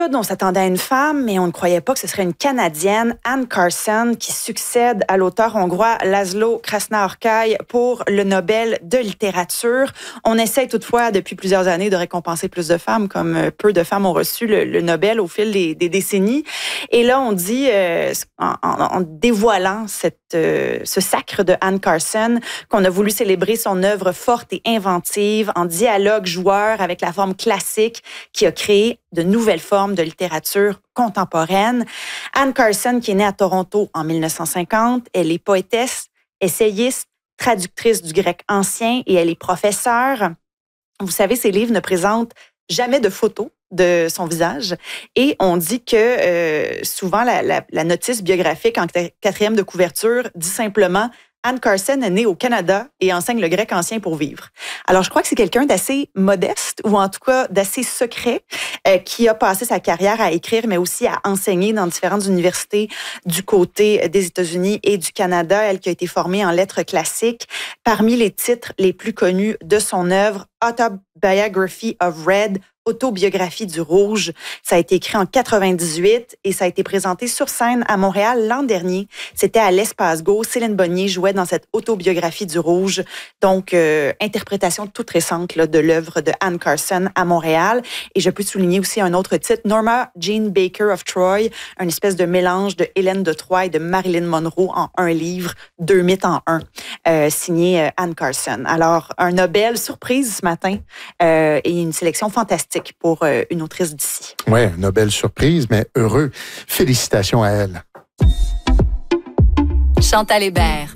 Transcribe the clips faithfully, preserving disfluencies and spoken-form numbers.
On s'attendait à une femme, mais on ne croyait pas que ce serait une Canadienne, Anne Carson, qui succède à l'auteur hongrois Laszlo Krasznahorkai pour le Nobel de littérature. On essaie toutefois depuis plusieurs années de récompenser plus de femmes, comme peu de femmes ont reçu le, le Nobel au fil des, des décennies. Et là, on dit, euh, en, en, en dévoilant cette, euh, ce sacre de Anne Carson, qu'on a voulu célébrer son œuvre forte et inventive, en dialogue joueur avec la forme classique qui a créé de nouvelles formes de littérature contemporaine. Anne Carson, qui est née à Toronto en mille neuf cent cinquante, elle est poétesse, essayiste, traductrice du grec ancien et elle est professeure. Vous savez, ses livres ne présentent jamais de photos de son visage et on dit que euh, souvent la, la, la notice biographique en quatrième de couverture dit simplement Anne Carson est née au Canada et enseigne le grec ancien pour vivre. Alors, je crois que c'est quelqu'un d'assez modeste ou en tout cas d'assez secret euh, qui a passé sa carrière à écrire, mais aussi à enseigner dans différentes universités du côté des États-Unis et du Canada. Elle qui a été formée en lettres classiques. Parmi les titres les plus connus de son œuvre, Autobiography of Red, Autobiographie du Rouge. Ça a été écrit en quatre-vingt-dix-huit et ça a été présenté sur scène à Montréal l'an dernier. C'était à l'Espace Go. Céline Bonnier jouait dans cette Autobiographie du Rouge. Donc, euh, interprétation toute récente là, de l'œuvre de Anne Carson à Montréal. Et je peux souligner aussi un autre titre, Norma Jean Baker of Troy, une espèce de mélange de Hélène de Troie et de Marilyn Monroe en un livre, deux mythes en un, euh, signé euh, Anne Carson. Alors, un Nobel surprise ce matin euh, et une sélection fantastique pour euh, une autrice d'ici. Oui, une Nobel surprise, mais heureux. Félicitations à elle. Chantal Hébert.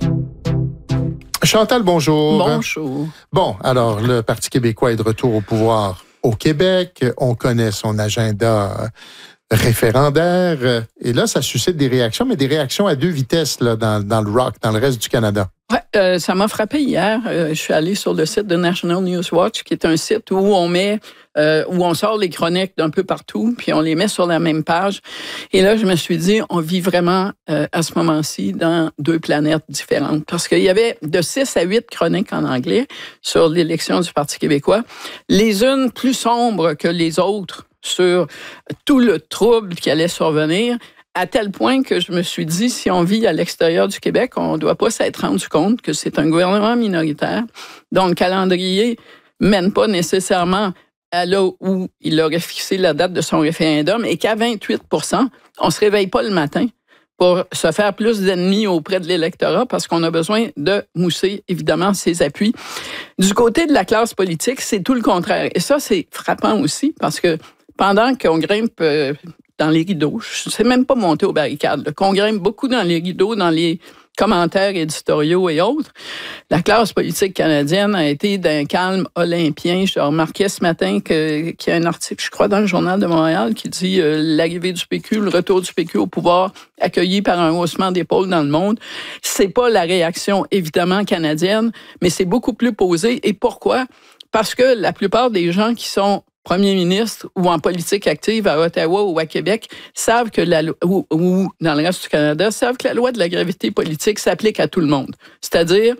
Chantal, bonjour. Bonjour. Bon, alors, le Parti québécois est de retour au pouvoir au Québec. On connaît son agenda référendaire. Et là, ça suscite des réactions, mais des réactions à deux vitesses là, dans, dans le rock, dans le reste du Canada. Ouais, euh, ça m'a frappé hier. Euh, je suis allée sur le site de National News Watch, qui est un site où on met, euh, où on sort les chroniques d'un peu partout, puis on les met sur la même page. Et là, je me suis dit, on vit vraiment euh, à ce moment-ci dans deux planètes différentes, parce qu'il y avait de six à huit chroniques en anglais sur l'élection du Parti québécois, les unes plus sombres que les autres sur tout le trouble qui allait survenir. À tel point que je me suis dit, si on vit à l'extérieur du Québec, on ne doit pas s'être rendu compte que c'est un gouvernement minoritaire dont le calendrier ne mène pas nécessairement à là où il aurait fixé la date de son référendum et qu'à vingt-huit pour cent, on ne se réveille pas le matin pour se faire plus d'ennemis auprès de l'électorat parce qu'on a besoin de mousser, évidemment, ses appuis. Du côté de la classe politique, c'est tout le contraire. Et ça, c'est frappant aussi parce que pendant qu'on grimpe euh, dans les rideaux, je ne sais même pas monter aux barricades, là, qu'on grimpe beaucoup dans les rideaux, dans les commentaires éditoriaux et autres, la classe politique canadienne a été d'un calme olympien. Je remarquais ce matin que, qu'il y a un article, je crois, dans le Journal de Montréal qui dit euh, l'arrivée du P Q, le retour du P Q au pouvoir, accueilli par un haussement d'épaule dans le monde. C'est pas la réaction, évidemment, canadienne, mais c'est beaucoup plus posé. Et pourquoi? Parce que la plupart des gens qui sont premier ministre ou en politique active à Ottawa ou à Québec savent que la ou, ou dans le reste du Canada savent que la loi de la gravité politique s'applique à tout le monde. C'est-à-dire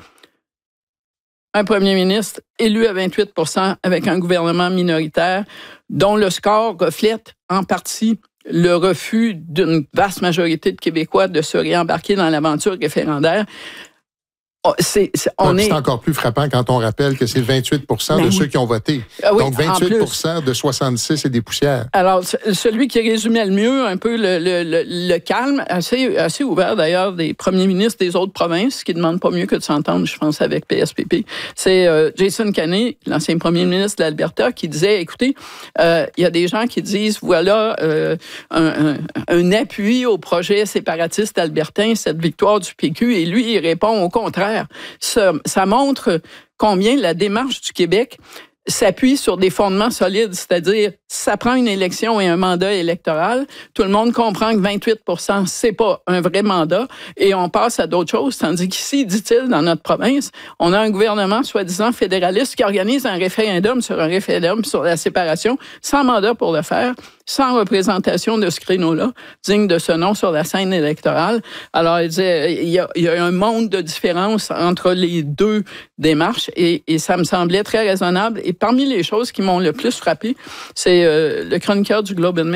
un premier ministre élu à vingt-huit pour cent avec un gouvernement minoritaire dont le score reflète en partie le refus d'une vaste majorité de Québécois de se réembarquer dans l'aventure référendaire. C'est, c'est, on Donc, est... c'est encore plus frappant quand on rappelle que c'est vingt-huit pour cent ben de oui. ceux qui ont voté. Ah oui, donc, vingt-huit pour cent de soixante-six et des poussières. Alors, celui qui résumait le mieux un peu le, le, le, le calme, assez, assez ouvert d'ailleurs des premiers ministres des autres provinces, qui ne demandent pas mieux que de s'entendre, je pense, avec P S P P. C'est euh, Jason Kenney, l'ancien premier ministre de l'Alberta, qui disait, écoutez, euh, il y a des gens qui disent, voilà, euh, un, un, un appui au projet séparatiste albertain, cette victoire du P Q, et lui, il répond au contraire. Ça, ça montre combien la démarche du Québec s'appuie sur des fondements solides, c'est-à-dire ça prend une élection et un mandat électoral. Tout le monde comprend que vingt-huit pour cent, c'est pas un vrai mandat et on passe à d'autres choses. Tandis qu'ici, dit-il, dans notre province, on a un gouvernement soi-disant fédéraliste qui organise un référendum sur un référendum sur la séparation sans mandat pour le faire, sans représentation de ce créneau-là, digne de ce nom sur la scène électorale. Alors, il disait, il y a, il y a un monde de différence entre les deux démarches et, et ça me semblait très raisonnable. Et parmi les choses qui m'ont le plus frappé, c'est euh, le chroniqueur du Globe and Mail